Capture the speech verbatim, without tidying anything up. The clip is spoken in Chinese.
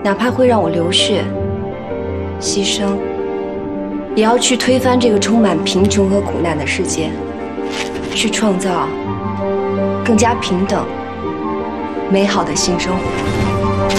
哪怕会让我流血、牺牲，也要去推翻这个充满贫穷和苦难的世界，去创造更加平等、美好的新生活。